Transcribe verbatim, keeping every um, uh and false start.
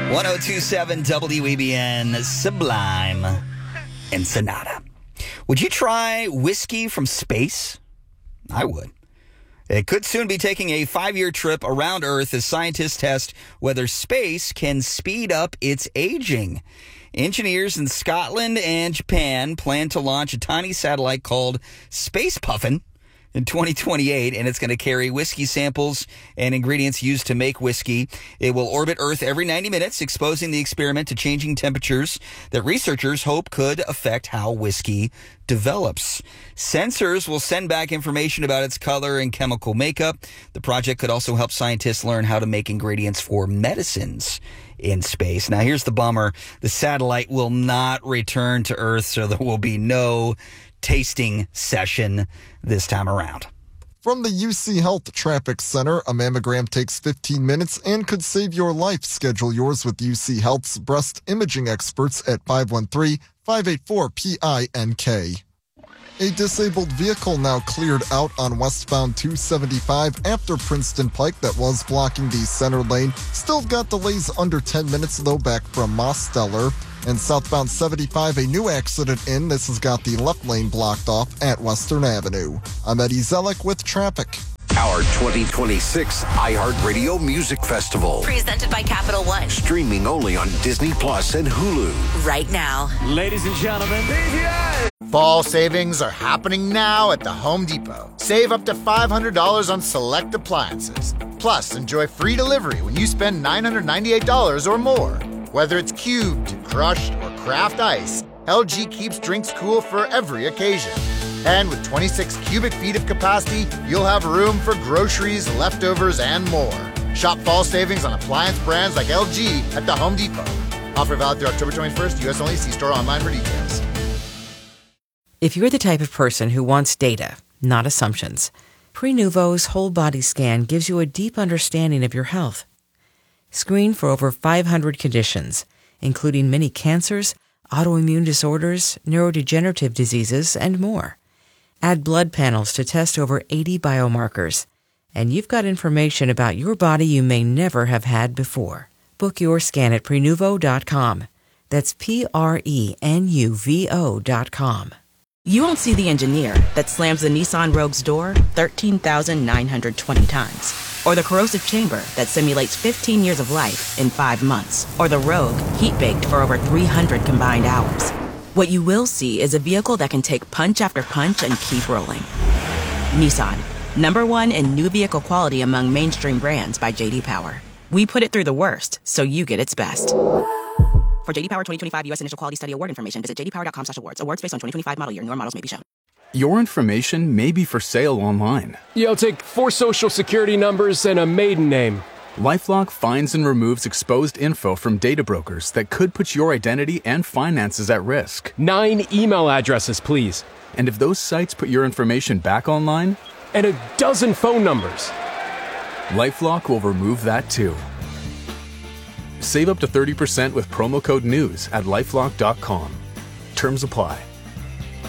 one oh two point seven W E B N, Sublime Ensenada. Would you try whiskey from space? I would. It could soon be taking a five-year trip around Earth as scientists test whether space can speed up its aging. Engineers in Scotland and Japan plan to launch a tiny satellite called Space Puffin in twenty twenty-eight, and it's going to carry whiskey samples and ingredients used to make whiskey. It will orbit Earth every ninety minutes, exposing the experiment to changing temperatures that researchers hope could affect how whiskey develops. Sensors will send back information about its color and chemical makeup. The project could also help scientists learn how to make ingredients for medicines in space. Now, here's the bummer. The satellite will not return to Earth, so there will be no tasting session this time around. From the U C Health Traffic Center, a mammogram takes fifteen minutes and could save your life. Schedule yours with U C Health's breast imaging experts at five one three, five eight four, P I N K. A disabled vehicle now cleared out on westbound two seventy-five after Princeton Pike that was blocking the center lane. Still got delays under ten minutes, though, back from Mosteller. And southbound seventy-five, a new accident in. This has got the left lane blocked off at Western Avenue. I'm Eddie Zellick with traffic. Our twenty twenty-six iHeartRadio Music Festival. Presented by Capital One. Streaming only on Disney Plus and Hulu. Right now. Ladies and gentlemen. Fall savings are happening now at the Home Depot. Save up to five hundred dollars on select appliances. Plus, enjoy free delivery when you spend nine hundred ninety-eight dollars or more. Whether it's cubed, crushed, or craft ice, L G keeps drinks cool for every occasion. And with twenty-six cubic feet of capacity, you'll have room for groceries, leftovers, and more. Shop fall savings on appliance brands like L G at the Home Depot. Offer valid through October twenty-first, U S only. See store online for details. If you're the type of person who wants data, not assumptions, Prenuvo's whole body scan gives you a deep understanding of your health. Screen for over five hundred conditions, including many cancers, autoimmune disorders, neurodegenerative diseases, and more. Add blood panels to test over eighty biomarkers, and you've got information about your body you may never have had before. Book your scan at Prenuvo dot com. That's P R E N U V O dot com. You won't see the engineer that slams the Nissan Rogue's door thirteen thousand nine hundred twenty times. Or the corrosive chamber that simulates fifteen years of life in five months. Or the Rogue heat-baked for over three hundred combined hours. What you will see is a vehicle that can take punch after punch and keep rolling. Nissan, number one in new vehicle quality among mainstream brands by J D Power. We put it through the worst, so you get its best. For J D Power twenty twenty-five U S Initial Quality Study Award information, visit j d power dot com slash awards. Awards based on twenty twenty-five model year. Newer models may be shown. Your information may be for sale online. Yeah, I'll take four social security numbers and a maiden name. LifeLock finds and removes exposed info from data brokers that could put your identity and finances at risk. Nine email addresses, please. And if those sites put your information back online? And a dozen phone numbers. LifeLock will remove that too. Save up to thirty percent with promo code NEWS at lifelock dot com. Terms apply.